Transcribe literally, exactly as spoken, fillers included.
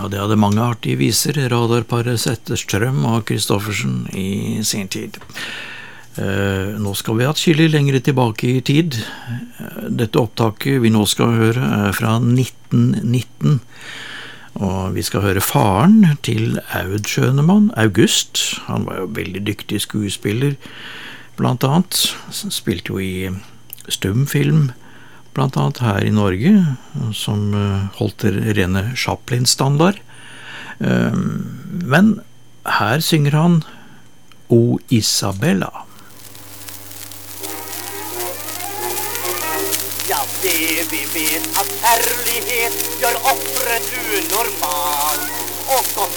Ja, det hadde mange artige viser, radarparet Zetterstrøm og Kristoffersen i sin tid. Eh, nå skal vi atskillig lengre tilbake i tid. Dette opptaket vi nå skal høre er fra nitten nitten, og vi skal høre faren til Aud Schønemann, August. Han var jo veldig dyktig skuespiller, blant annet. Spilte jo i stumfilm, blant annet her i Norge, som holdt til rene Chaplin-standard. Men her synger han O Isabella. Ja, det vi vet at kjærlighet gjør offret unormal, og godt